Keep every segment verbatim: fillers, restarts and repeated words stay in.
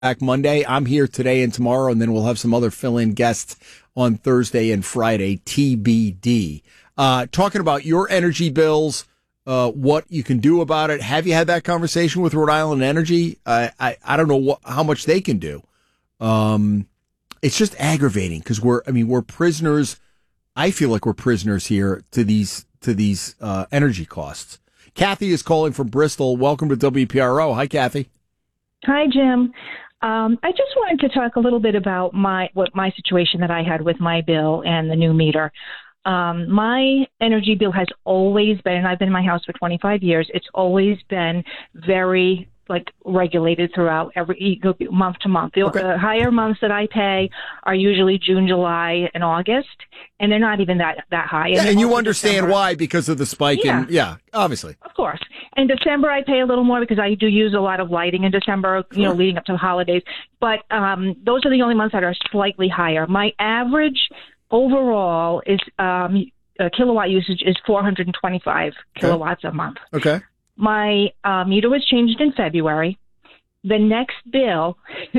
back Monday. I'm here today and tomorrow, and then we'll have some other fill-in guests on Thursday and Friday, T B D. Uh, talking about your energy bills, uh, what you can do about it. Have you had that conversation with Rhode Island Energy? I, I, I don't know what, how much they can do. Um, it's just aggravating because we're, I mean, we're prisoners. I feel like we're prisoners here to these, to these, uh, energy costs. Kathy is calling from Bristol. Welcome to W P R O. Hi, Kathy. Hi, Jim. Um, I just wanted to talk a little bit about my what my situation that I had with my bill and the new meter. Um, my energy bill has always been, and I've been in my house for twenty-five years, it's always been very like regulated throughout every month to month. The, Okay. the higher months that I pay are usually June, July, and August, and they're not even that, that high. Yeah, and you also understand December, why because of the spike Yeah. in, yeah, obviously. Of course. In December, I pay a little more because I do use a lot of lighting in December, you know, leading up to the holidays. But um, those are the only months that are slightly higher. My average overall is um, uh, kilowatt usage is four hundred twenty-five Okay. kilowatts a month. Okay. My uh, meter was changed in February. The next bill,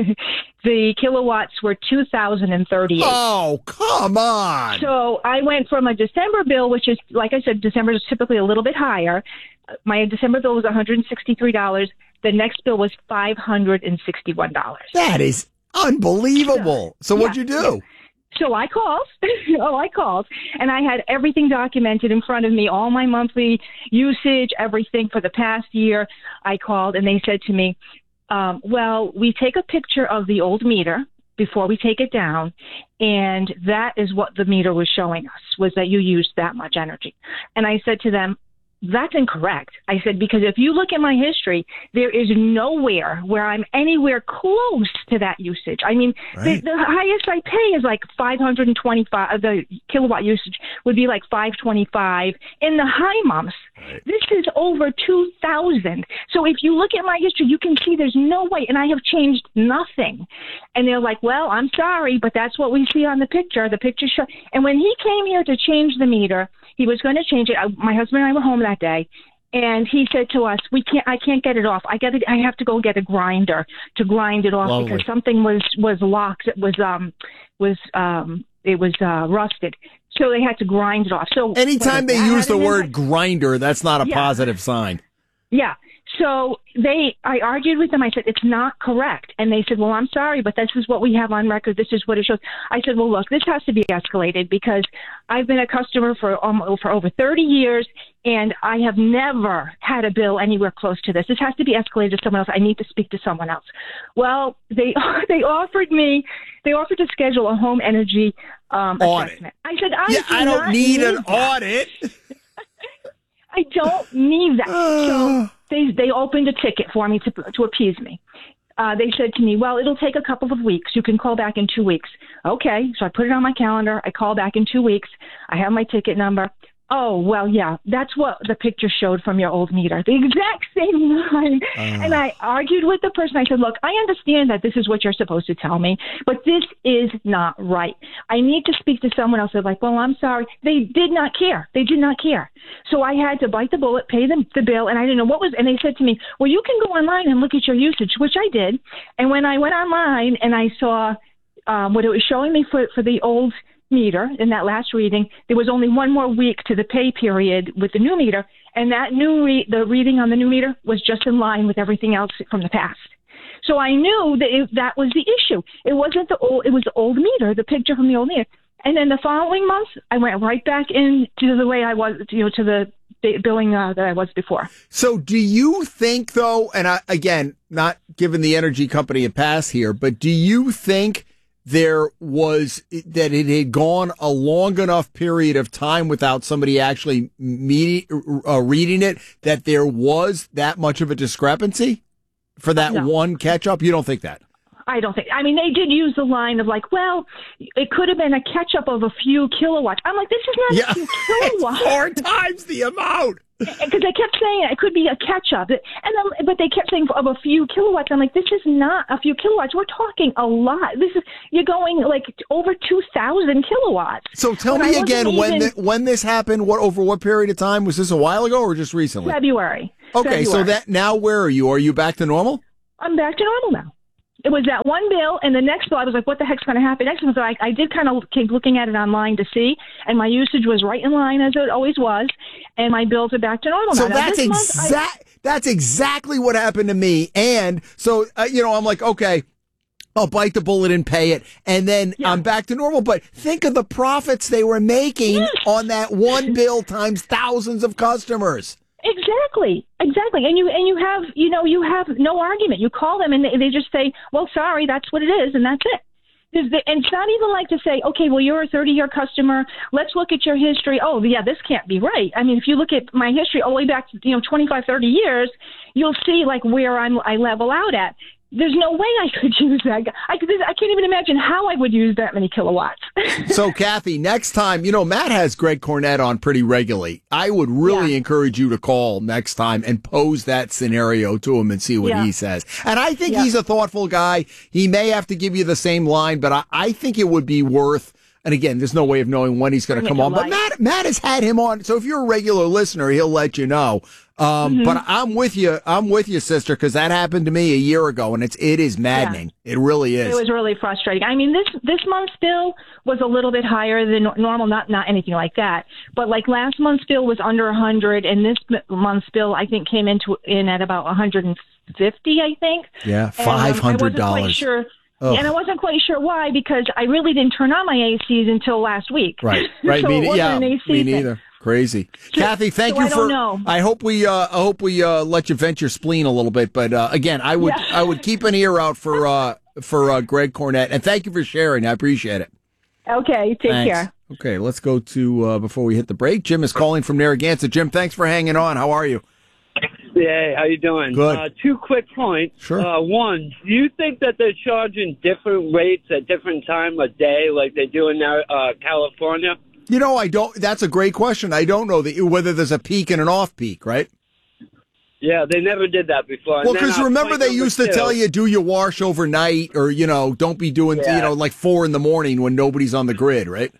the kilowatts were two thousand thirty-eight. Oh, come on. So I went from a December bill, which is, like I said, December is typically a little bit higher. My December bill was one hundred sixty-three dollars. The next bill was five hundred sixty-one dollars. That is unbelievable. So what'd you do? So I called. oh, I called. And I had everything documented in front of me, all my monthly usage, everything for the past year. I called, and they said to me, um, well, we take a picture of the old meter before we take it down, and that is what the meter was showing us, was that you used that much energy. And I said to them, that's incorrect. I said, because if you look at my history, there is nowhere where I'm anywhere close to that usage. I mean, Right. the, the highest I pay is like five hundred twenty-five. The kilowatt usage would be like five twenty-five in the high months. Right. This is over two thousand. So if you look at my history, you can see there's no way. And I have changed nothing. And they're like, well, I'm sorry, but that's what we see on the picture. The picture show. And when he came here to change the meter, he was going to change it. I, my husband and I were home that day, and he said to us, "We can't. I can't get it off. I got. I have to go get a grinder to grind it off Lovely. because something was was locked. It was um was um it was uh, rusted. So they had to grind it off. So Anytime they that use had the an word impact? grinder, that's not a Yeah. positive sign. Yeah. So they, I argued with them. I said, it's not correct. And they said, well, I'm sorry, but this is what we have on record. This is what it shows. I said, well, look, this has to be escalated because I've been a customer for um, for over thirty years, and I have never had a bill anywhere close to this. This has to be escalated to someone else. I need to speak to someone else. Well, they they offered me, they offered to schedule a home energy um, Audit. assessment. I said, I Yeah, do I don't not need an that. audit. I don't need that. So they they opened a ticket for me to to appease me. Uh, they said to me, well, it'll take a couple of weeks. You can call back in two weeks. Okay. So I put it on my calendar. I call back in two weeks. I have my ticket number. Oh, well, yeah, that's what the picture showed from your old meter. The exact same line. Uh. And I argued with the person. I said, look, I understand that this is what you're supposed to tell me, but this is not right. I need to speak to someone else. They're like, well, I'm sorry. They did not care. They did not care. So I had to bite the bullet, pay them the bill, and I didn't know what was, and they said to me, well, you can go online and look at your usage, which I did. And when I went online and I saw um, what it was showing me for, for the old meter in that last reading, there was only one more week to the pay period with the new meter, and that new re- the reading on the new meter was just in line with everything else from the past. So I knew that it, that was the issue. It wasn't the old, it was the old meter, the picture from the old meter. And then the following month, I went right back into the way I was, you know, to the billing uh, that I was before. So do you think, though, and I, again, not giving the energy company a pass here, but do you think there was that it had gone a long enough period of time without somebody actually meeting, uh, reading it, that there was that much of a discrepancy for that No. one catch up? You don't think that? I don't think. I mean, they did use the line of like, well, it could have been a catch up of a few kilowatts. I'm like, this is not Yeah, a few kilowatts. it's four times the amount. Because they kept saying it could be a catch up, and then, but they kept saying of a few kilowatts. I'm like, this is not a few kilowatts. We're talking a lot. This is you're going like over two thousand kilowatts. So tell When I me wasn't again when even- the, when this happened. What over what period of time was this? A while ago or just recently? February. Okay, so February. that now where are you? Are you back to normal? I'm back to normal now. It was that one bill, and the next bill, I was like, what the heck's going to happen next? So I, I did kind of keep looking at it online to see, and my usage was right in line as it always was, and my bills are back to normal so now. that's now, exact. That's exactly what happened to me. And so, uh, you know, I'm like, okay, I'll bite the bullet and pay it, and then yeah. I'm back to normal. But think of the profits they were making yes. on that one bill times thousands of customers. Exactly, exactly. And you and you have, you know, you have no argument. You call them and they, they just say, well, sorry, that's what it is, and that's it. The, and it's not even like to say, okay, well, you're a thirty-year customer. Let's look at your history. Oh, yeah, this can't be right. I mean, if you look at my history all the way back to, you know, twenty-five, thirty years, you'll see, like, where I'm, I level out at. There's no way I could use that. I, could, I can't even imagine how I would use that many kilowatts. So, Kathy, next time, you know, Matt has Greg Cornett on pretty regularly. I would really yeah. encourage you to call next time and pose that scenario to him and see what yeah. he says. And I think yeah. he's a thoughtful guy. He may have to give you the same line, but I, I think it would be worth. And again, there's no way of knowing when he's going to come on. But Matt, Matt has had him on. So if you're a regular listener, he'll let you know. Um, mm-hmm. But I'm with you. I'm with you, sister, because that happened to me a year ago, and it's it is maddening. Yeah. It really is. It was really frustrating. I mean, this this month's bill was a little bit higher than normal. Not not anything like that, but like last month's bill was under a hundred, and this month's bill I think came into in at about one hundred and fifty. I think. Yeah, five hundred dollars. Um, sure. Ugh. And I wasn't quite sure why, because I really didn't turn on my A Cs until last week. Right, right. so me, it wasn't yeah, an A C me neither. Crazy. So, Kathy, thank so you I for. Don't know. I hope we. Uh, I hope we uh, let you vent your spleen a little bit. But uh, again, I would. Yeah. I would keep an ear out for uh, for uh, Greg Cornett, and thank you for sharing. I appreciate it. Okay. Take Thanks. care. Okay, let's go to uh, before we hit the break. Jim is calling from Narragansett. Jim, thanks for hanging on. How are you? Yeah, how you doing? Good. Uh, two quick points. Sure. Uh, one, do you think that they're charging different rates at different time of day, like they do in uh, California? You know, I don't. That's a great question. I don't know that, whether there's a peak and an off peak, right? Yeah, they never did that before. Well, because remember they used to two, tell you do your wash overnight, or you know, don't be doing yeah. you know like four in the morning when nobody's on the grid, right?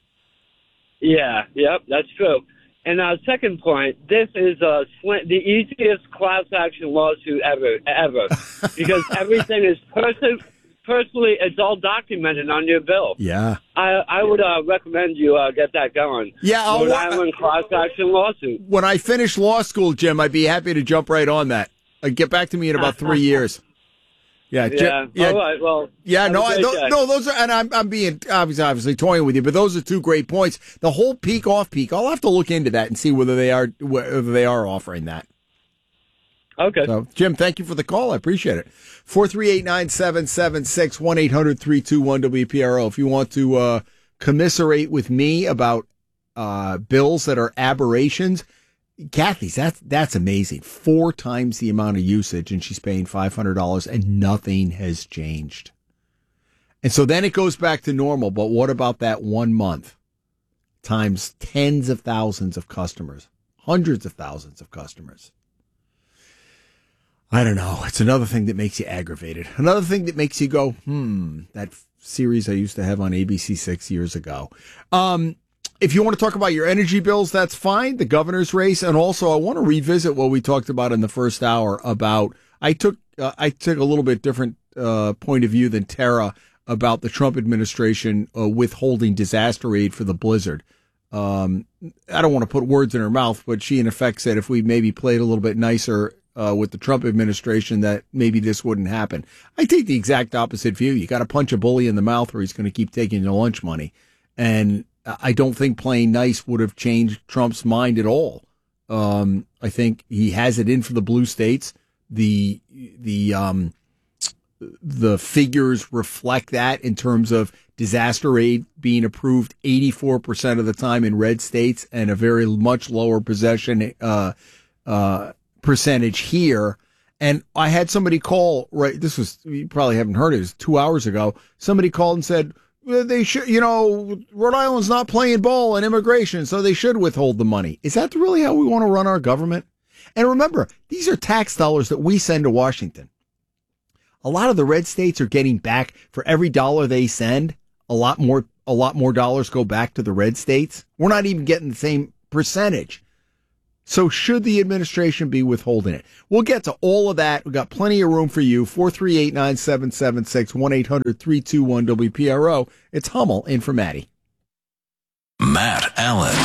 Yeah. Yep. That's true. And uh, second point, this is uh, sl- the easiest class action lawsuit ever, ever, because everything is person- personally, it's all documented on your bill. Yeah. I, I would uh, recommend you uh, get that going. Yeah. Rhode I'll, Island class action lawsuit. When I finish law school, Jim, I'd be happy to jump right on that. Uh, get back to me in about three years. Yeah, yeah. yeah. All right. Well, yeah. No, I, th- no. Those are, and I'm, I'm being obviously, obviously toying with you, but those are two great points. The whole peak off peak, I'll have to look into that and see whether they are whether they are offering that. Okay. So, Jim, thank you for the call. I appreciate it. Four three eight nine seven seven six one eight hundred three two one W P R O. If you want to uh, commiserate with me about uh, bills that are aberrations. Kathy's, that's, that's amazing. Four times the amount of usage, and she's paying five hundred dollars, and nothing has changed. And so then it goes back to normal, but what about that one month times tens of thousands of customers, hundreds of thousands of customers? I don't know. It's another thing that makes you aggravated. Another thing that makes you go, hmm, that series I used to have on A B C six years ago. Um, If you want to talk about your energy bills, that's fine. The governor's race. And also, I want to revisit what we talked about in the first hour about, I took, uh, I took a little bit different, uh, point of view than Tara about the Trump administration, uh, withholding disaster aid for the blizzard. Um, I don't want to put words in her mouth, but she in effect said if we maybe played a little bit nicer, uh, with the Trump administration, that maybe this wouldn't happen. I take the exact opposite view. You got to punch a bully in the mouth or he's going to keep taking your lunch money. And I don't think playing nice would have changed Trump's mind at all. Um, I think he has it in for the blue states. The the um, the figures reflect that in terms of disaster aid being approved eighty-four percent of the time in red states and a very much lower possession uh, uh, percentage here. And I had somebody call, right, this was, you probably haven't heard it, it was two hours ago. Somebody called and said, they should, you know, Rhode Island's not playing ball in immigration, so they should withhold the money. Is that really how we want to run our government? And remember, these are tax dollars that we send to Washington. A lot of the red states are getting back for every dollar they send. A lot more, a lot more dollars go back to the red states. We're not even getting the same percentage. So should the administration be withholding it? We'll get to all of that. We've got plenty of room for you. four three eight, nine seven seven six, one eight hundred, three two one, W P R O. It's Hummel in for Maddie. Matt Allen.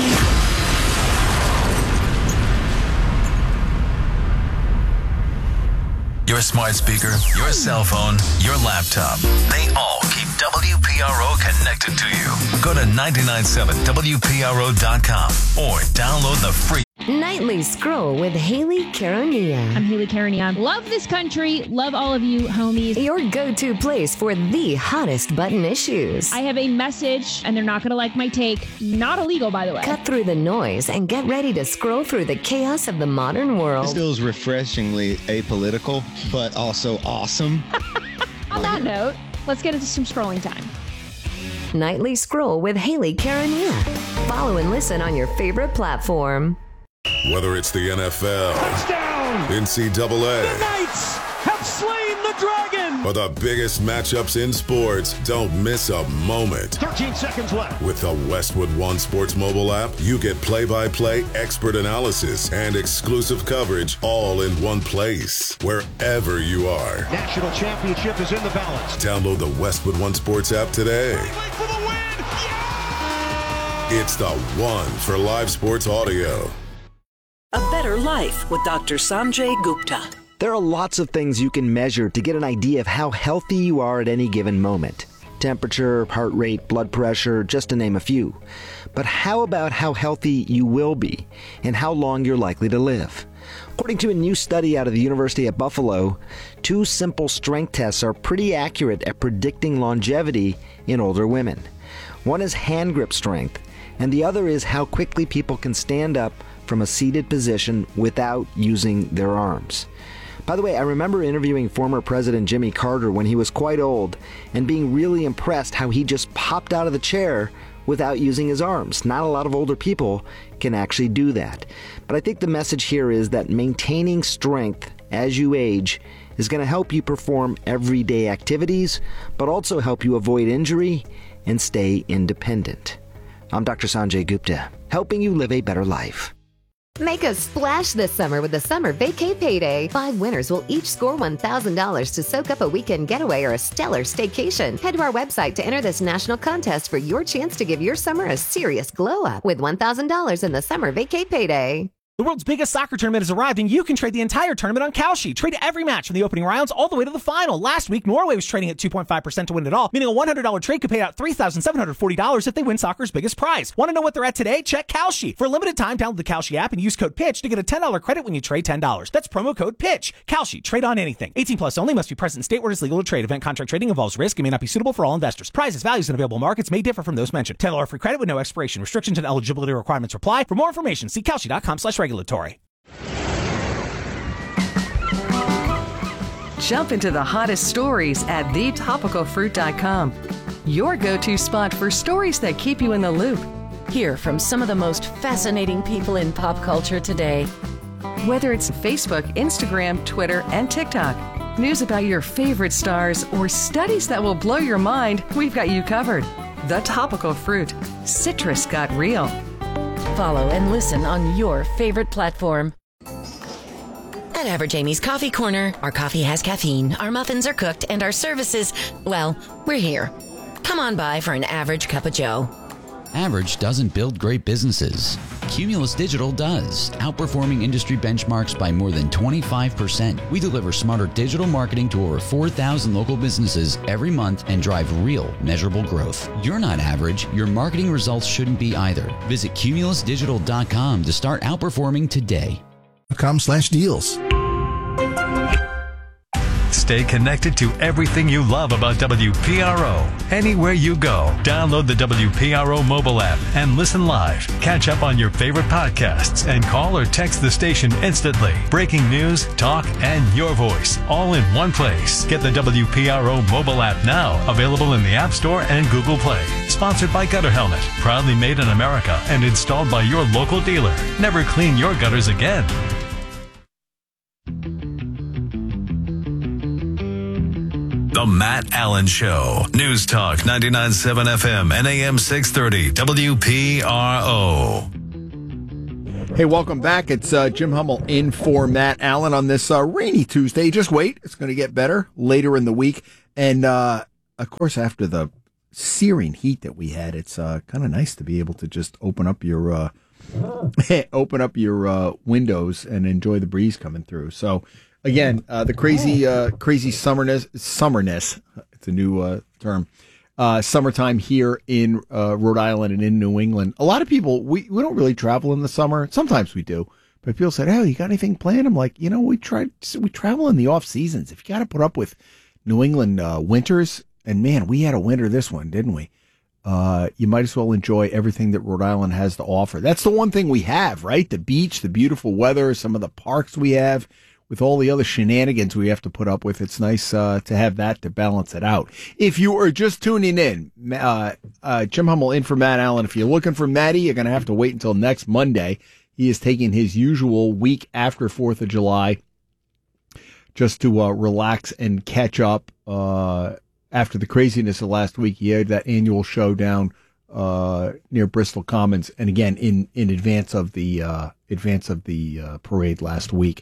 Your smart speaker, your cell phone, your laptop, they all keep W P R O connected to you. Go to nine nine seven W P R O dot com or download the free Nightly Scroll with Haley Caronia. I'm Haley Caronia. Love this country. Love all of you, homies. Your go-to place for the hottest button issues. I have a message, and they're not going to like my take. Not illegal, by the way. Cut through the noise and get ready to scroll through the chaos of the modern world. This feels refreshingly apolitical, but also awesome. On that note, let's get into some scrolling time. Nightly Scroll with Haley Caronia. Follow and listen on your favorite platform. Whether it's the N F L, touchdown, N C double A, the Knights have slain the dragon, or the biggest matchups in sports, don't miss a moment. thirteen seconds left. With the Westwood One Sports mobile app, you get play-by-play expert analysis and exclusive coverage all in one place, wherever you are. National championship is in the balance. Download the Westwood One Sports app today. For the win. Yeah! It's the one for live sports audio. A Better Life with Doctor Sanjay Gupta. There are lots of things you can measure to get an idea of how healthy you are at any given moment. Temperature, heart rate, blood pressure, just to name a few. But how about how healthy you will be and how long you're likely to live? According to a new study out of the University of Buffalo, two simple strength tests are pretty accurate at predicting longevity in older women. One is hand grip strength, and the other is how quickly people can stand up from a seated position without using their arms. By the way, I remember interviewing former President Jimmy Carter when he was quite old and being really impressed how he just popped out of the chair without using his arms. Not a lot of older people can actually do that. But I think the message here is that maintaining strength as you age is going to help you perform everyday activities, but also help you avoid injury and stay independent. I'm Doctor Sanjay Gupta, helping you live a better life. Make a splash this summer with the Summer Vacay Payday. Five winners will each score one thousand dollars to soak up a weekend getaway or a stellar staycation. Head to our website to enter this national contest for your chance to give your summer a serious glow up with one thousand dollars in the Summer Vacay Payday. The world's biggest soccer tournament has arrived, and you can trade the entire tournament on Kalshi. Trade every match from the opening rounds all the way to the final. Last week, Norway was trading at two point five percent to win it all, meaning a one hundred dollars trade could pay out three thousand seven hundred forty dollars if they win soccer's biggest prize. Want to know what they're at today? Check Kalshi. For a limited time, download the Kalshi app and use code PITCH to get a ten dollars credit when you trade ten dollars. That's promo code PITCH. Kalshi. Trade on anything. eighteen plus only. Must be present in state where it's legal to trade. Event contract trading involves risk and may not be suitable for all investors. Prizes, values, and available markets may differ from those mentioned. ten dollars free credit with no expiration. Restrictions and eligibility requirements apply. For more information, see Kalshi.com slash regulatory. Jump into the hottest stories at the topical fruit dot com. Your go-to spot for stories that keep you in the loop. Hear from some of the most fascinating people in pop culture today. Whether it's Facebook, Instagram, Twitter, and TikTok, news about your favorite stars, or studies that will blow your mind, we've got you covered. The Topical Fruit. Citrus got real. Follow and listen on your favorite platform. At Average Amy's Coffee Corner, our coffee has caffeine, our muffins are cooked, and our services, well, we're here. Come on by for an average cup of joe. Average doesn't build great businesses. Cumulus Digital does, outperforming industry benchmarks by more than twenty-five percent. We deliver smarter digital marketing to over four thousand local businesses every month and drive real, measurable growth. You're not average. Your marketing results shouldn't be either. Visit cumulus digital dot com to start outperforming today. com slash deals. Stay connected to everything you love about W P R O. Anywhere you go, download the W P R O mobile app and listen live. Catch up on your favorite podcasts and call or text the station instantly. Breaking news, talk, and your voice all in one place. Get the W P R O mobile app now, available in the App Store and Google Play. Sponsored by Gutter Helmet, proudly made in America and installed by your local dealer. Never clean your gutters again. The Matt Allen Show. News Talk ninety-nine point seven F M and A M six thirty W P R O. Hey, welcome back. It's uh, Jim Hummel in for Matt Allen on this uh, rainy Tuesday. Just wait. It's going to get better later in the week. And, uh, of course, after the searing heat that we had, it's uh, kind of nice to be able to just open up your uh, open up your uh, windows and enjoy the breeze coming through. So, again, uh, the crazy uh, crazy summerness, summerness, it's a new uh, term, uh, summertime here in uh, Rhode Island and in New England. A lot of people, we, we don't really travel in the summer. Sometimes we do. But people said, oh, you got anything planned? I'm like, you know, we try, we travel in the off seasons. If you got to put up with New England uh, winters, and man, we had a winter this one, didn't we? Uh, you might as well enjoy everything that Rhode Island has to offer. That's the one thing we have, right? The beach, the beautiful weather, some of the parks we have, with all the other shenanigans we have to put up with. It's nice uh, to have that to balance it out. If you are just tuning in, uh, uh, Jim Hummel in for Matt Allen. If you're looking for Matty, you're going to have to wait until next Monday. He is taking his usual week after fourth of July just to uh, relax and catch up uh, after the craziness of last week. He had that annual show down uh, near Bristol Commons, and again in, in advance of the uh, advance of the uh, parade last week.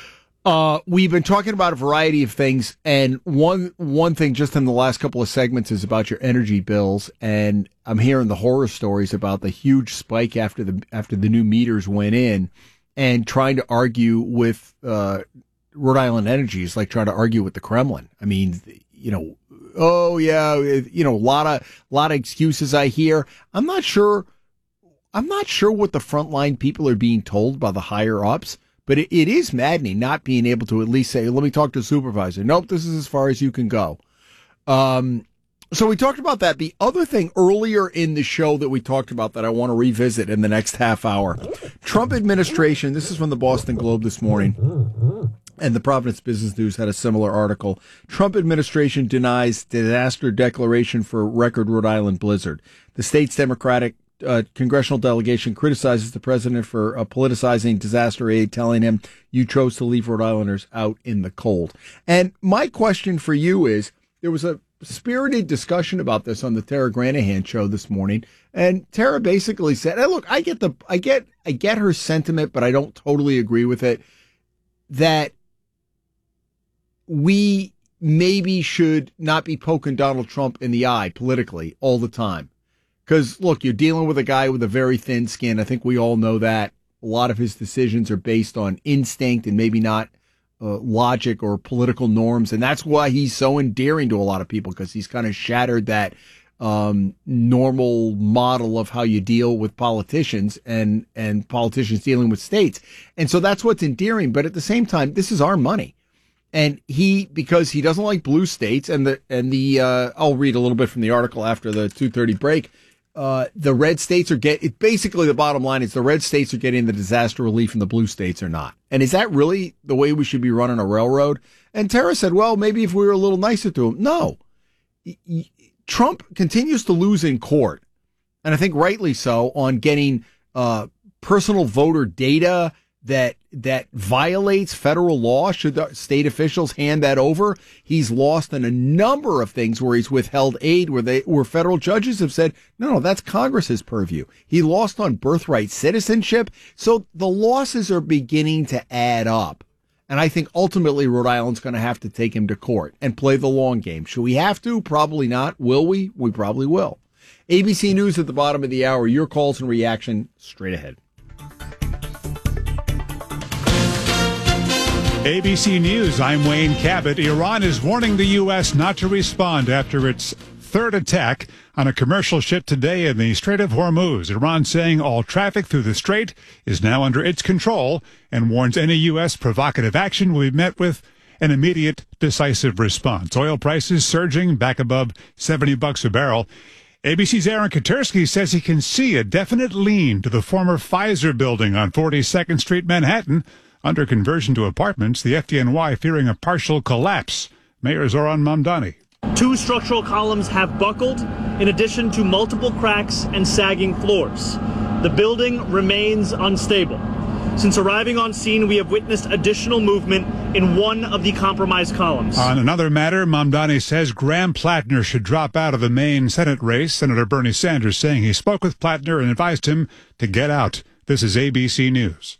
Uh, we've been talking about a variety of things, and one one thing just in the last couple of segments is about your energy bills, and I'm hearing the horror stories about the huge spike after the after the new meters went in, and trying to argue with uh, Rhode Island Energy is like trying to argue with the Kremlin. I mean, you know, oh yeah, you know, a lot of lot of excuses I hear. I'm not sure. I'm not sure what the frontline people are being told by the higher ups. But it, it is maddening not being able to at least say, let me talk to a supervisor. Nope, this is as far as you can go. Um, so we talked about that. The other thing earlier in the show that we talked about that I want to revisit in the next half hour, Trump administration, this is from the Boston Globe this morning, and the Providence Business News had a similar article. Trump administration denies disaster declaration for record Rhode Island blizzard. The state's Democratic Uh, congressional delegation criticizes the president for uh, politicizing disaster aid, telling him you chose to leave Rhode Islanders out in the cold. And my question for you is, there was a spirited discussion about this on the Tara Granahan show this morning, and Tara basically said, hey, look, I get the, I get, I get her sentiment, but I don't totally agree with it, that we maybe should not be poking Donald Trump in the eye politically all the time. Because, look, you're dealing with a guy with a very thin skin. I think we all know that. A lot of his decisions are based on instinct and maybe not uh, logic or political norms. And that's why he's so endearing to a lot of people, because he's kind of shattered that um, normal model of how you deal with politicians and, and politicians dealing with states. And so that's what's endearing. But at the same time, this is our money. And he, because he doesn't like blue states, and the, and the uh, I'll read a little bit from the article after the two thirty break. Uh, the red states are get it. Basically, the bottom line is the red states are getting the disaster relief and the blue states are not. And is that really the way we should be running a railroad? And Tara said, well, maybe if we were a little nicer to him. No. Trump continues to lose in court, and I think rightly so, on getting uh, personal voter data that that violates federal law. Should the state officials hand that over? He's lost in a number of things where he's withheld aid, where they where federal judges have said, no, no, that's Congress's purview. He lost on birthright citizenship. So the losses are beginning to add up. And I think ultimately Rhode Island's going to have to take him to court and play the long game. Should we have to? Probably not. Will we? We probably will. A B C News at the bottom of the hour. Your calls and reaction straight ahead. A B C News, I'm Wayne Cabot. Iran is warning the U S not to respond after its third attack on a commercial ship today in the Strait of Hormuz. Iran saying all traffic through the strait is now under its control and warns any U S provocative action will be met with an immediate, decisive response. Oil prices surging back above seventy bucks a barrel. A B C's Aaron Katersky says he can see a definite lean to the former Pfizer building on forty-second Street, Manhattan. Under conversion to apartments, the F D N Y fearing a partial collapse. Mayor Zoran Mamdani. Two structural columns have buckled, in addition to multiple cracks and sagging floors. The building remains unstable. Since arriving on scene, we have witnessed additional movement in one of the compromised columns. On another matter, Mamdani says Graham Plattner should drop out of the Maine Senate race. Senator Bernie Sanders saying he spoke with Plattner and advised him to get out. This is A B C News.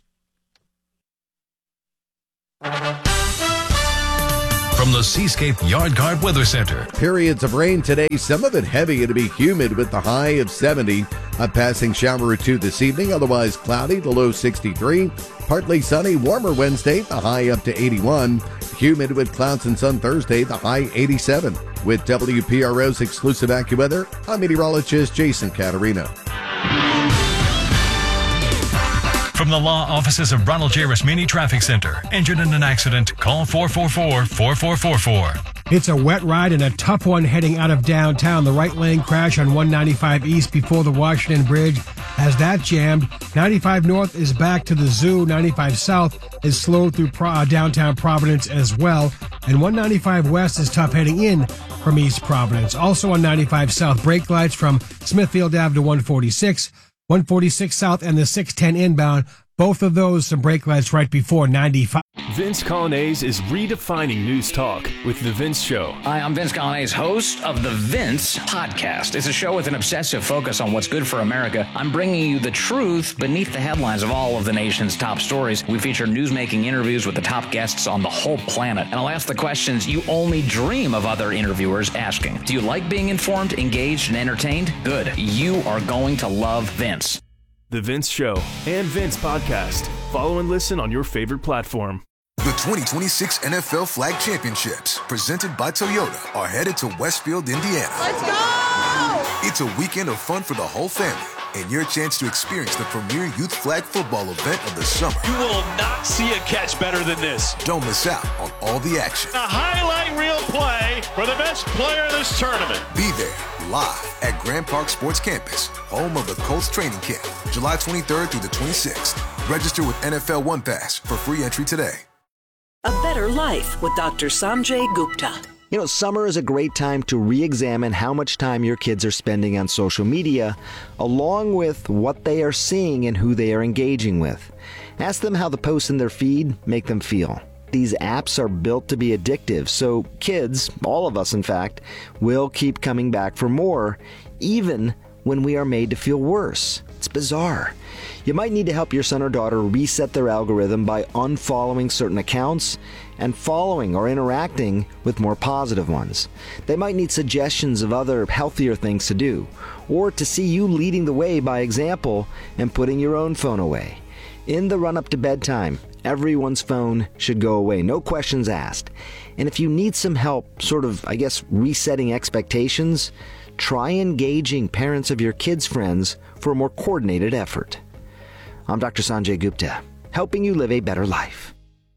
From the Seascape Yard Guard Weather Center. Periods of rain today, some of it heavy. It'll be humid with the high of seventy. A passing shower or two this evening, otherwise cloudy, the low sixty-three. Partly sunny, warmer Wednesday, the high up to eighty-one. Humid with clouds and sun Thursday, the high eighty-seven. With W P R O's exclusive AccuWeather, I'm meteorologist Jason Caterino. From the law offices of Ronald J. Rasmini Traffic Center. Injured in an accident? Call four four four, four four four four. It's a wet ride and a tough one heading out of downtown. The right lane crash on one ninety-five East before the Washington Bridge has that jammed. ninety-five North is back to the zoo. ninety-five South is slow through Pro- uh, downtown Providence as well. And one ninety-five West is tough heading in from East Providence. Also on ninety-five South, brake lights from Smithfield Avenue to one forty-six. one forty-six South and the six ten inbound. Both of those, some brake lights right before ninety-five. Vince Colonnese is redefining news talk with The Vince Show. Hi, I'm Vince Colonnese, host of The Vince Podcast. It's a show with an obsessive focus on what's good for America. I'm bringing you the truth beneath the headlines of all of the nation's top stories. We feature newsmaking interviews with the top guests on the whole planet. And I'll ask the questions you only dream of other interviewers asking. Do you like being informed, engaged, and entertained? Good. You are going to love Vince. The Vince Show and Vince Podcast. Follow and listen on your favorite platform. The twenty twenty-six N F L Flag Championships, presented by Toyota, are headed to Westfield, Indiana. Let's go! It's a weekend of fun for the whole family and your chance to experience the premier youth flag football event of the summer. You will not see a catch better than this. Don't miss out on all the action. A highlight reel play for the best player in this tournament. Be there live at Grand Park Sports Campus, home of the Colts training camp, July twenty-third through the twenty-sixth. Register with N F L One Pass for free entry today. A Better Life with Doctor Sanjay Gupta. You know, summer is a great time to re-examine how much time your kids are spending on social media, along with what they are seeing and who they are engaging with. Ask them how the posts in their feed make them feel. These apps are built to be addictive, so kids, all of us in fact, will keep coming back for more, even when we are made to feel worse. It's bizarre. You might need to help your son or daughter reset their algorithm by unfollowing certain accounts and following or interacting with more positive ones. They might need suggestions of other healthier things to do, or to see you leading the way by example and putting your own phone away. In the run-up to bedtime, everyone's phone should go away, no questions asked. And if you need some help, sort of, I guess, resetting expectations, try engaging parents of your kids' friends for a more coordinated effort. I'm Doctor Sanjay Gupta, helping you live a better life.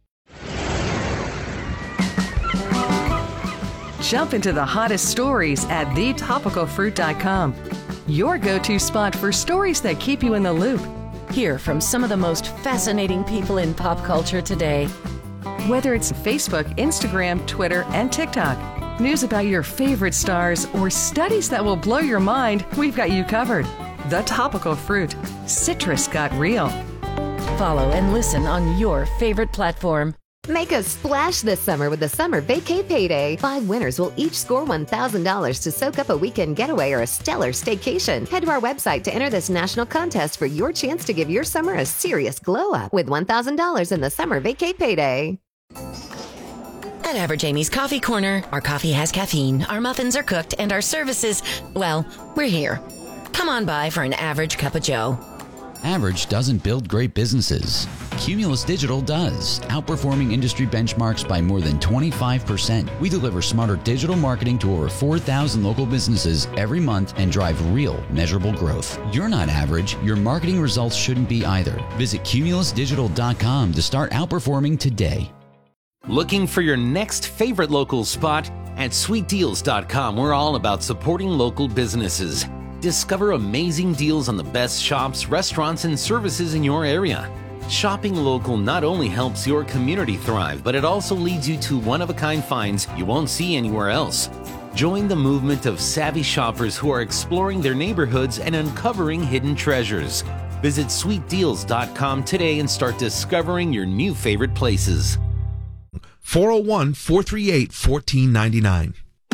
Jump into the hottest stories at the topical fruit dot com. Your go-to spot for stories that keep you in the loop. Hear from some of the most fascinating people in pop culture today. Whether it's Facebook, Instagram, Twitter, and TikTok, news about your favorite stars, or studies that will blow your mind, we've got you covered. The Topical Fruit. Citrus got real. Follow and listen on your favorite platform. Make a splash this summer with the Summer Vacay Payday. Five winners will each score one thousand dollars to soak up a weekend getaway or a stellar staycation. Head to our website to enter this national contest for your chance to give your summer a serious glow up with one thousand dollars in the Summer Vacay Payday. At Average Amy's Coffee Corner, our coffee has caffeine, our muffins are cooked, and our services, well, we're here. Come on by for an average cup of joe. Average doesn't build great businesses. Cumulus Digital does, outperforming industry benchmarks by more than twenty-five percent. We deliver smarter digital marketing to over four thousand local businesses every month and drive real, measurable growth. You're not average. Your marketing results shouldn't be either. Visit cumulus digital dot com to start outperforming today. Looking for your next favorite local spot? At sweet deals dot com, we're all about supporting local businesses. Discover amazing deals on the best shops, restaurants, and services in your area. Shopping local not only helps your community thrive, but it also leads you to one-of-a-kind finds you won't see anywhere else. Join the movement of savvy shoppers who are exploring their neighborhoods and uncovering hidden treasures. Visit sweet deals dot com today and start discovering your new favorite places. four oh one, four three eight, one four nine nine.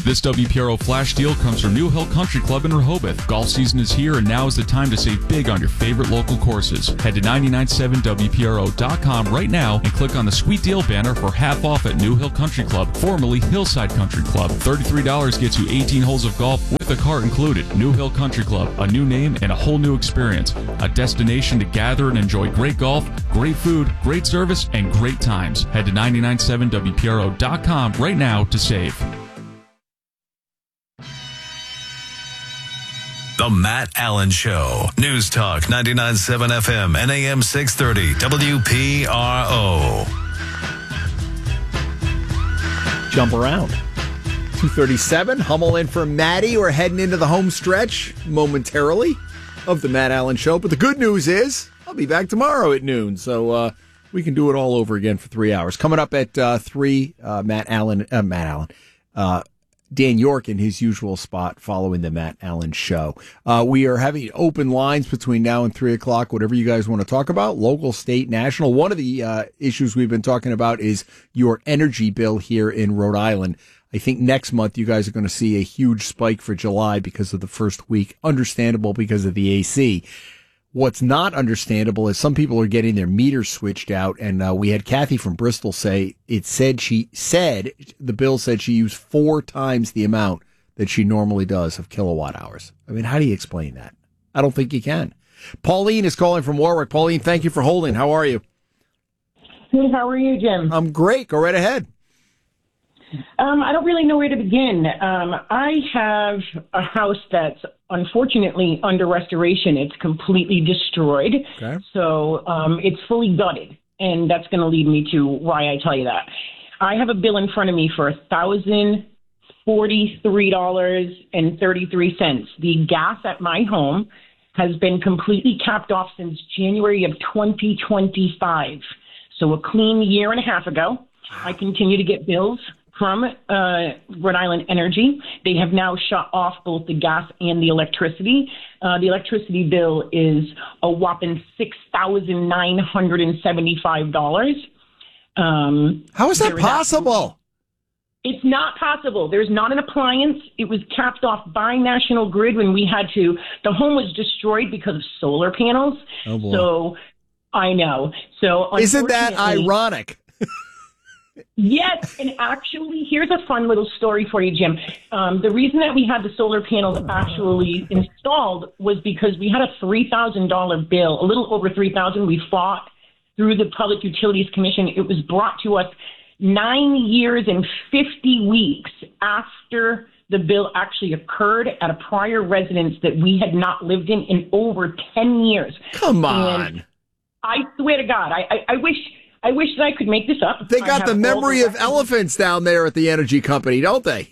This W P R O flash deal comes from New Hill Country Club in Rehoboth. Golf season is here, and now is the time to save big on your favorite local courses. Head to nine nine seven W P R O dot com right now and click on the Sweet Deal banner for half off at New Hill Country Club, formerly Hillside Country Club. thirty-three dollars gets you eighteen holes of golf with a cart included. New Hill Country Club, a new name and a whole new experience. A destination to gather and enjoy great golf, great food, great service, and great times. Head to nine nine seven W P R O dot com right now to save. The Matt Allen Show. News Talk ninety-nine point seven F M and A M six thirty W P R O. Jump around. two thirty-seven, Hummel in for Maddie. We're heading into the home stretch momentarily of the Matt Allen Show. But the good news is I'll be back tomorrow at noon. So uh, we can do it all over again for three hours. Coming up at uh, three, uh, Matt Allen, uh, Matt Allen, uh, Dan York in his usual spot following the Matt Allen Show. Uh, we are having open lines between now and three o'clock, whatever you guys want to talk about, local, state, national. One of the uh, issues we've been talking about is your energy bill here in Rhode Island. I think next month you guys are going to see a huge spike for July because of the first week. Understandable because of the A C. What's not understandable is some people are getting their meters switched out, and uh, we had Kathy from Bristol say it said she said the bill said she used four times the amount that she normally does of kilowatt hours. I mean, how do you explain that? I don't think you can. Pauline is calling from Warwick. Pauline, thank you for holding. How are you? Hey, how are you, Jim? I'm great. Go right ahead. Um, I don't really know where to begin. Um, I have a house that's unfortunately under restoration. It's completely destroyed. Okay. So um, it's fully gutted, and that's going to lead me to why I tell you that. I have a bill in front of me for one thousand forty-three dollars and thirty-three cents. The gas at my home has been completely capped off since January of twenty twenty-five. So a clean year and a half ago. I continue to get bills from uh, Rhode Island Energy. They have now shut off both the gas and the electricity. Uh, the electricity bill is a whopping six thousand nine hundred seventy-five dollars. Um, How is that possible? It's not possible. There's not an appliance. It was capped off by National Grid when we had to. The home was destroyed because of solar panels. Oh, boy. So I know. So Isn't that ironic? Yes, and actually, here's a fun little story for you, Jim. Um, the reason that we had the solar panels actually installed was because we had a three thousand dollars bill, a little over three thousand dollars. We fought through the Public Utilities Commission. It was brought to us nine years and fifty weeks after the bill actually occurred at a prior residence that we had not lived in in over ten years. Come on. And I swear to God, I, I, I wish... I wish that I could make this up. They got the memory the of elephants down there at the energy company, don't they?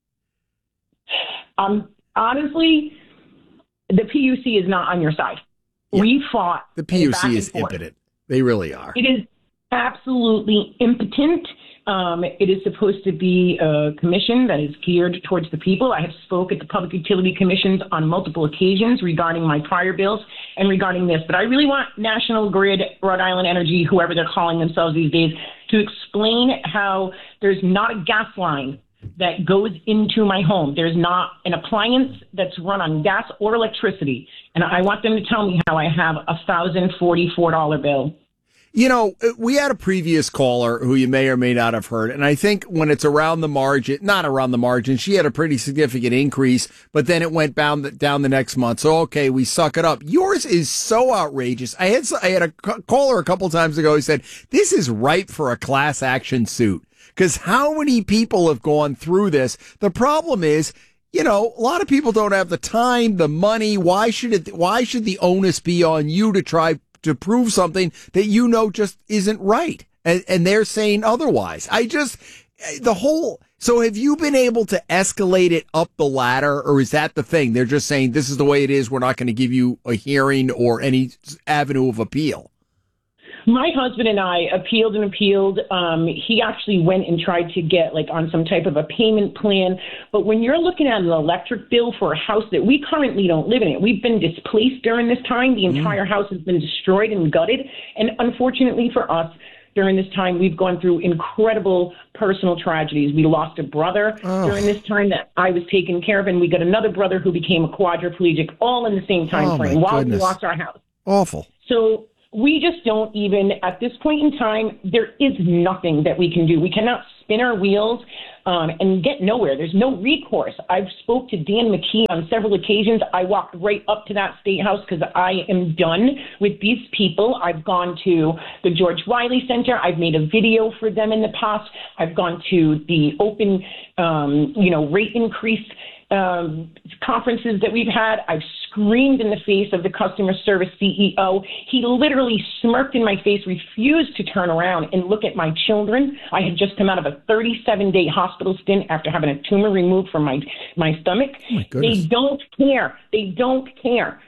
Um, honestly, the P U C is not on your side. Yeah. We fought. The P U C is impotent. They really are. It is absolutely impotent. Um, it is supposed to be a commission that is geared towards the people. I have spoke at the Public Utility Commissions on multiple occasions regarding my prior bills and regarding this. But I really want National Grid, Rhode Island Energy, whoever they're calling themselves these days, to explain how there's not a gas line that goes into my home. There's not an appliance that's run on gas or electricity. And I want them to tell me how I have a one thousand forty-four dollars bill. You know, we had a previous caller who you may or may not have heard, and I think when it's around the margin, not around the margin, she had a pretty significant increase, but then it went down the, down the next month. So, okay, we suck it up. Yours is so outrageous. I had I had a caller a couple times ago who said, this is ripe for a class action suit, because how many people have gone through this? The problem is, you know, a lot of people don't have the time, the money. Why should it? Why should the onus be on you to try to prove something that you know just isn't right, and, and they're saying otherwise? I just, the whole, so have you been able to escalate it up the ladder, or is that the thing? They're just saying, this is the way it is, we're not going to give you a hearing or any avenue of appeal? My husband and I appealed and appealed. Um, he actually went and tried to get like on some type of a payment plan. But when you're looking at an electric bill for a house that we currently don't live in it, we've been displaced during this time. The entire mm. house has been destroyed and gutted. And unfortunately for us, during this time. We've gone through incredible personal tragedies. We lost a brother Oh. during this time that I was taken care of, and we got another brother who became a quadriplegic, all in the same time Oh, my frame while goodness. we lost our house. Awful. So we just don't even, at this point in time, there is nothing that we can do. We cannot spin our wheels um, and get nowhere. There's no recourse. I've spoke to Dan McKee on several occasions. I walked right up to that state house because I am done with these people. I've gone to the George Wiley Center. I've made a video for them in the past. I've gone to the open, um, you know, rate increase um, conferences that we've had. I've screamed in the face of the customer service C E O. He literally smirked in my face, refused to turn around and look at my children. I had just come out of a thirty-seven day hospital stint after having a tumor removed from my, my stomach. Oh my goodness. They don't care. They don't care.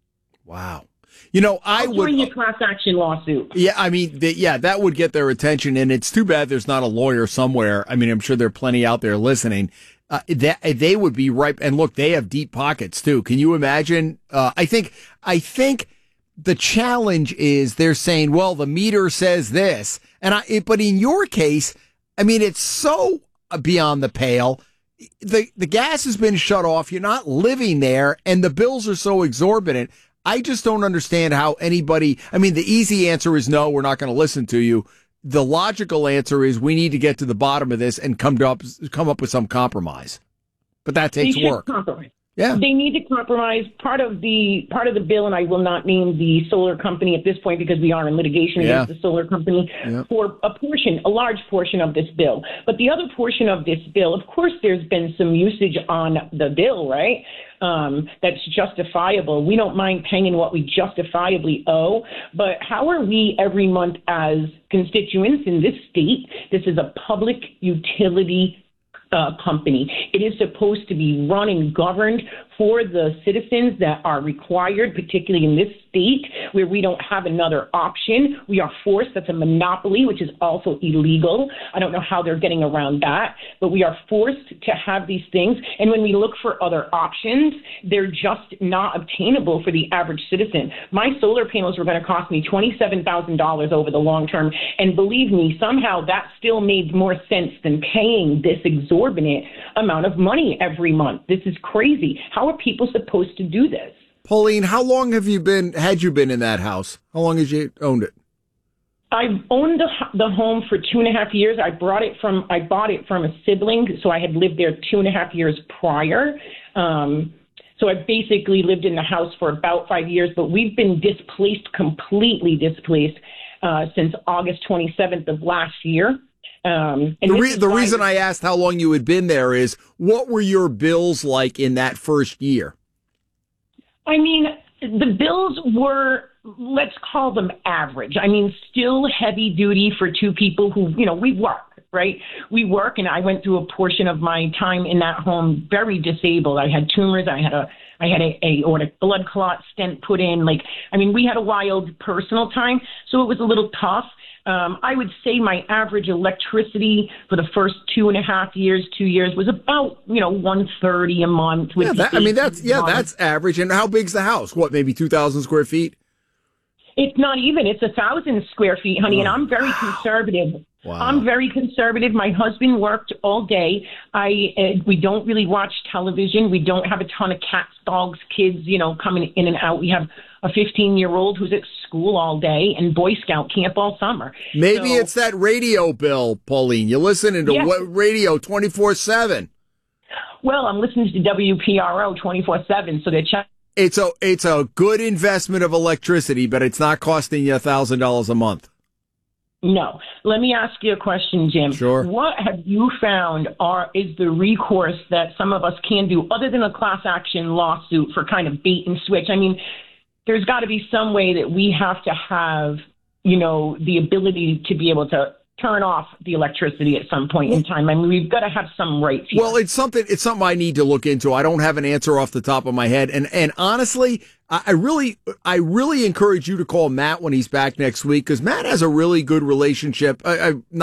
Wow. You know, I I'll would. join your class action lawsuit. Yeah, I mean, the, yeah, that would get their attention, and it's too bad there's not a lawyer somewhere. I mean, I'm sure there are plenty out there listening. Uh, that they would be right, and look, they have deep pockets too. Can you imagine? Uh, I think, I think the challenge is they're saying, well, the meter says this, and I. It, but in your case, I mean, it's so beyond the pale. The the gas has been shut off. You're not living there, and the bills are so exorbitant. I just don't understand how anybody. I mean, the easy answer is no, we're not going to listen to you. The logical answer is we need to get to the bottom of this and come to up, come up with some compromise. But that takes They should work. compromise. Yeah. They need to compromise. Part of the part of the bill, and I will not name the solar company at this point because we are in litigation Yeah. against the solar company Yeah. for a portion, a large portion of this bill. But the other portion of this bill, of course, there's been some usage on the bill, right? Um, that's justifiable. We don't mind paying what we justifiably owe, but how are we every month as constituents in this state? This is a public utility Uh, company. It is supposed to be run and governed for the citizens that are required, particularly in this state where we don't have another option. We are forced. That's a monopoly, which is also illegal. I don't know how they're getting around that, but we are forced to have these things. And when we look for other options, they're just not obtainable for the average citizen. My solar panels were going to cost me twenty-seven thousand dollars over the long term. And believe me, somehow that still made more sense than paying this exorbitant amount of money every month. This is crazy. How are people supposed to do this? Pauline, how long have you been, had you been in that house? How long has you owned it? I've owned the, the home for two and a half years. I brought it from, I bought it from a sibling, so I had lived there two and a half years prior. Um, so I basically lived in the house for about five years, but we've been displaced, completely displaced, uh, since August twenty-seventh of last year. Um, and the this re- is the why- reason I asked how long you had been there is, what were your bills like in that first year? I mean, the bills were, let's call them average. I mean, still heavy duty for two people who, you know, we work, right? We work, and I went through a portion of my time in that home very disabled. I had tumors. I had a, I had a, a aortic blood clot stent put in. Like, I mean, we had a wild personal time, so it was a little tough. Um, I would say my average electricity for the first two and a half years, two years was about, you know, one thirty a month. With Yeah, the that, I mean, A C that's, yeah, on. that's average. And how big's the house? What, maybe two thousand square feet? It's not even. It's a thousand square feet, honey, Oh, and I'm very conservative. Wow. I'm very conservative. My husband worked all day. I uh, we don't really watch television. We don't have a ton of cats, dogs, kids, you know, coming in and out. We have a fifteen-year-old who's at school all day and Boy Scout camp all summer. Maybe So- it's that radio bill, Pauline. You're listening to Yeah. what radio twenty-four seven. Well, I'm listening to W P R O twenty-four seven, so they're checking. It's a it's a good investment of electricity, but it's not costing you a thousand dollars a month. No. Let me ask you a question, Jim. Sure. What have you found are is the recourse that some of us can do other than a class action lawsuit for kind of bait and switch? I mean, there's got to be some way that we have to have, you know, the ability to be able to turn off the electricity at some point in time. I mean, we've got to have some rights here. Well, it's something it's something I need to look into. I don't have an answer off the top of my head, and and honestly, I, I really I really encourage you to call Matt when he's back next week, because Matt has a really good relationship. I, I not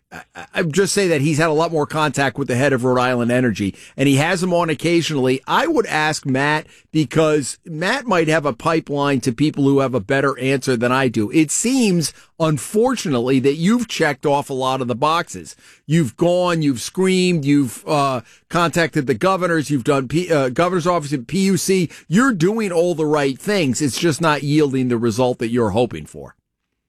I just say that he's had a lot more contact with the head of Rhode Island Energy, and he has him on occasionally. I would ask Matt, because Matt might have a pipeline to people who have a better answer than I do. It seems, unfortunately, that you've checked off a lot of the boxes. You've gone, you've screamed, you've uh, contacted the governors, you've done P, uh, governor's office at P U C. You're doing all the right things. It's just not yielding the result that you're hoping for.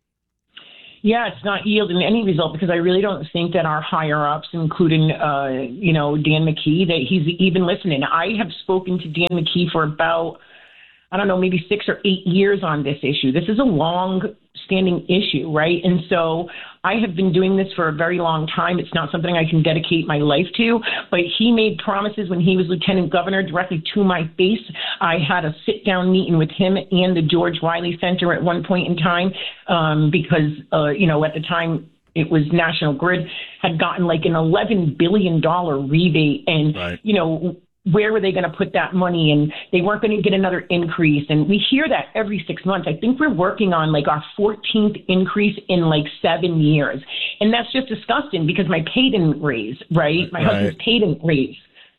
Yeah, it's not yielding any result because I really don't think that our higher-ups, including, uh, you know, Dan McKee, that he's even listening. I have spoken to Dan McKee for about, I don't know, maybe six or eight years on this issue. This is a long-standing issue, right? And so I have been doing this for a very long time. It's not something I can dedicate my life to, but he made promises when he was lieutenant governor directly to my face. I had a sit-down meeting with him and the George Wiley Center at one point in time um, because, uh, you know, at the time it was National Grid had gotten like an eleven billion dollars rebate and, right. you know, where were they going to put that money? And they weren't going to get another increase. And we hear that every six months. I think we're working on like our fourteenth increase in like seven years. And that's just disgusting because my pay didn't raise, right? My right. husband's pay didn't raise.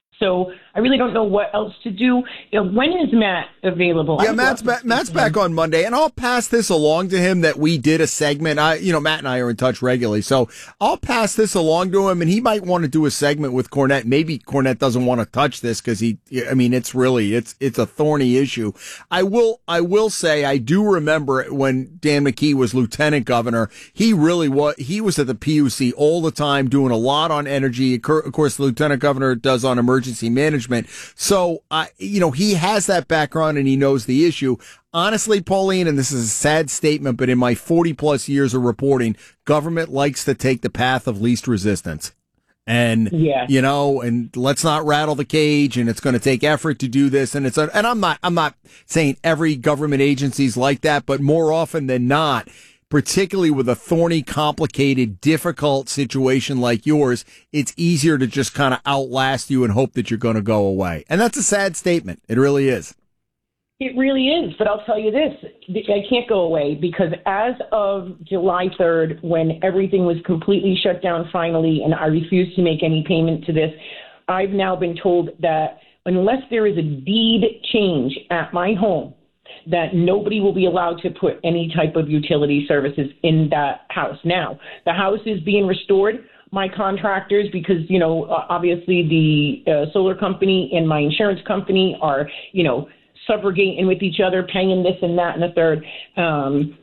So I really don't know what else to do. You know, when is Matt available? Yeah, Matt's back, Matt's back on Monday, and I'll pass this along to him that we did a segment. I, you know, Matt and I are in touch regularly, so I'll pass this along to him, and he might want to do a segment with Cornette. Maybe Cornette doesn't want to touch this because he, I mean, it's really, it's, it's a thorny issue. I will, I will say, I do remember when Dan McKee was lieutenant governor, he really was, he was at the P U C all the time doing a lot on energy. Of course, the lieutenant governor does on emergency management. So, uh, you know, he has that background and he knows the issue. Honestly, Pauline, and this is a sad statement, but in my forty plus years of reporting, government likes to take the path of least resistance. And, yeah. you know, and let's not rattle the cage, and it's going to take effort to do this. And it's, a, and I'm not, I'm not saying every government agency's like that, but more often than not, particularly with a thorny, complicated, difficult situation like yours, it's easier to just kind of outlast you and hope that you're going to go away. And that's a sad statement. It really is. It really is. But I'll tell you this. I can't go away because as of July third, when everything was completely shut down finally, and I refused to make any payment to this, I've now been told that unless there is a deed change at my home, that nobody will be allowed to put any type of utility services in that house. Now, the house is being restored. My contractors, because, you know, obviously the uh, solar company and my insurance company are, you know, subrogating with each other, paying this and that and the third. Um,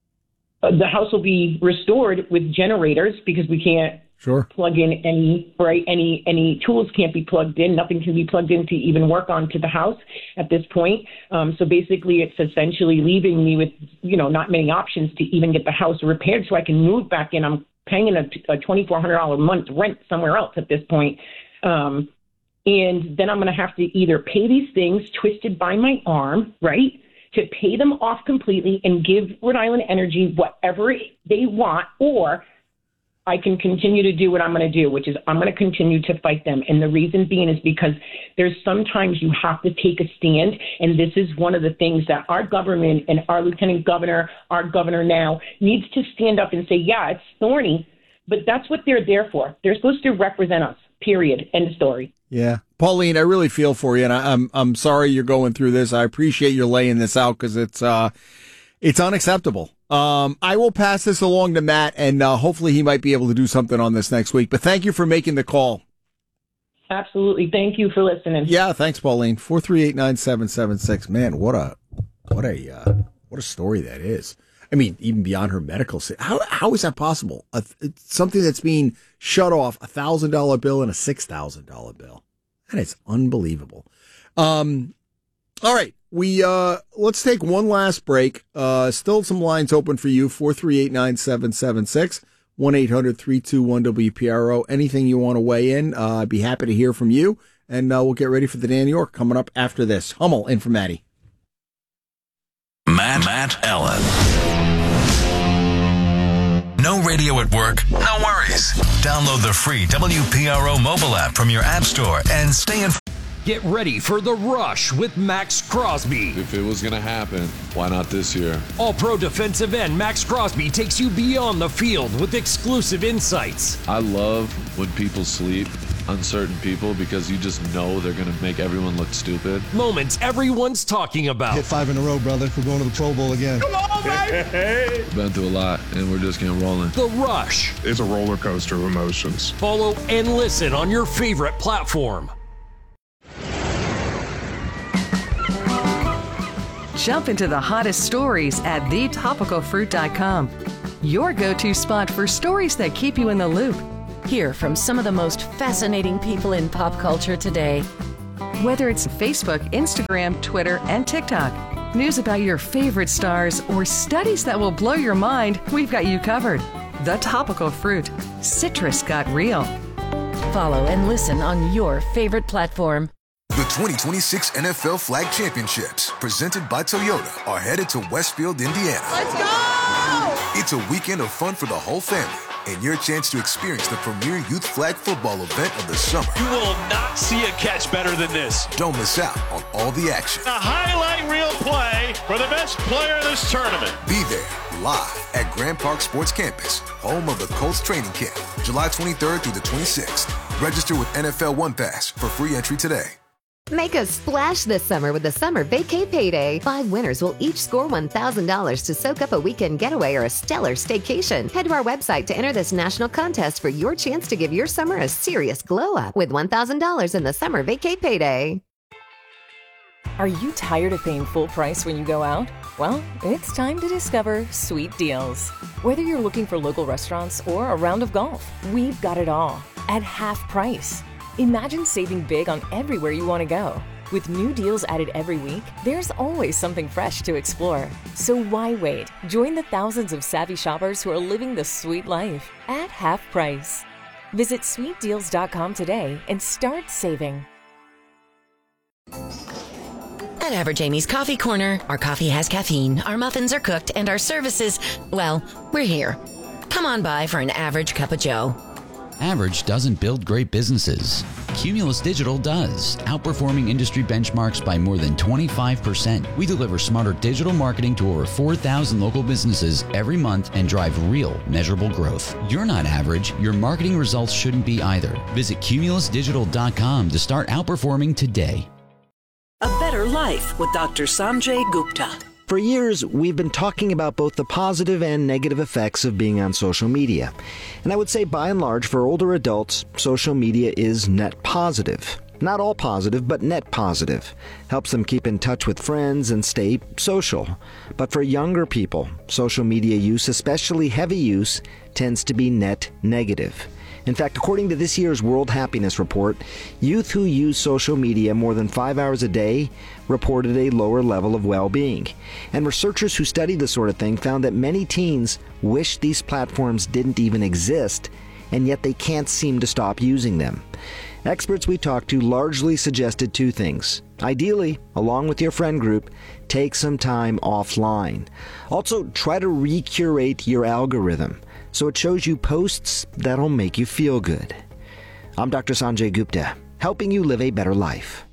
the house will be restored with generators because we can't Sure. plug in any, right, any, any tools can't be plugged in. Nothing can be plugged in to even work on to the house at this point. Um, so basically it's essentially leaving me with, you know, not many options to even get the house repaired so I can move back in. I'm paying a, a twenty-four hundred dollars a month rent somewhere else at this point. Um, and then I'm going to have to either pay these things twisted by my arm, right, to pay them off completely and give Rhode Island Energy whatever they want, or I can continue to do what I'm going to do, which is I'm going to continue to fight them. And the reason being is because there's sometimes you have to take a stand. And this is one of the things that our government and our lieutenant governor, our governor now, needs to stand up and say, yeah, it's thorny, but that's what they're there for. They're supposed to represent us, period. End of story. Yeah. Pauline, I really feel for you. And I, I'm, I'm sorry you're going through this. I appreciate you laying this out because it's, uh, it's unacceptable. Um, I will pass this along to Matt, and uh, hopefully he might be able to do something on this next week. But thank you for making the call. Absolutely. Thank you for listening. Yeah, thanks, Pauline. four three eight, nine seven seven six. Man, what a what a uh, what a story that is. I mean, even beyond her medical, how how is that possible? A, something that's being shut off, a thousand dollar bill and a six thousand dollar bill. That is unbelievable. Um, all right. We, uh, let's take one last break. Uh, still some lines open for you. four three eight, nine seven seven six, one eight hundred, three two one, W P R O. Anything you want to weigh in, uh, I'd be happy to hear from you. And, uh, we'll get ready for the Dan York coming up after this. Hummel in for Maddie. Matt, Matt Ellen. No radio at work? No worries. Download the free W P R O mobile app from your app store and stay in. Get ready for The Rush with Max Crosby. If it was going to happen, why not this year? All-Pro defensive end Max Crosby takes you beyond the field with exclusive insights. I love when people sleep on certain people because you just know they're going to make everyone look stupid. Moments everyone's talking about. Hit five in a row, brother. We're going to the Pro Bowl again. Come on, baby! Been through a lot, and we're just getting rolling. The Rush. It's a roller coaster of emotions. Follow and listen on your favorite platform. Jump into the hottest stories at the topical fruit dot com. Your go-to spot for stories that keep you in the loop. Hear from some of the most fascinating people in pop culture today. Whether it's Facebook, Instagram, Twitter, and TikTok, news about your favorite stars, or studies that will blow your mind, we've got you covered. The Topical Fruit. Citrus got real. Follow and listen on your favorite platform. The twenty twenty-six N F L Flag Championships, presented by Toyota, are headed to Westfield, Indiana. Let's go! It's a weekend of fun for the whole family and your chance to experience the premier youth flag football event of the summer. You will not see a catch better than this. Don't miss out on all the action. A highlight reel play for the best player in this tournament. Be there live at Grand Park Sports Campus, home of the Colts training camp, July twenty-third through the twenty-sixth. Register with N F L One Pass for free entry today. Make a splash this summer with the Summer Vacay Payday. Five winners will each score one thousand dollars to soak up a weekend getaway or a stellar staycation. Head to our website to enter this national contest for your chance to give your summer a serious glow-up with one thousand dollars in the Summer Vacay Payday. Are you tired of paying full price when you go out? Well, it's time to discover Sweet Deals. Whether you're looking for local restaurants or a round of golf, we've got it all at half price. Imagine saving big on everywhere you want to go. With new deals added every week, there's always something fresh to explore. So why wait? Join the thousands of savvy shoppers who are living the sweet life at half price. Visit sweet deals dot com today and start saving. At Average Amy's Coffee Corner, our coffee has caffeine, our muffins are cooked, and our services, well, we're here. Come on by for an average cup of joe. Average doesn't build great businesses. Cumulus Digital does, outperforming industry benchmarks by more than twenty-five percent. We deliver smarter digital marketing to over four thousand local businesses every month and drive real, measurable growth. You're not average. Your marketing results shouldn't be either. Visit cumulus digital dot com to start outperforming today. A Better Life with Doctor Sanjay Gupta. For years, we've been talking about both the positive and negative effects of being on social media. And I would say, by and large, for older adults, social media is net positive. Not all positive, but net positive. Helps them keep in touch with friends and stay social. But for younger people, social media use, especially heavy use, tends to be net negative. In fact, according to this year's World Happiness Report, youth who use social media more than five hours a day reported a lower level of well-being. And researchers who studied this sort of thing found that many teens wish these platforms didn't even exist, and yet they can't seem to stop using them. Experts we talked to largely suggested two things. Ideally, along with your friend group, take some time offline. Also, try to recurate your algorithm so it shows you posts that'll make you feel good. I'm Doctor Sanjay Gupta, helping you live a better life.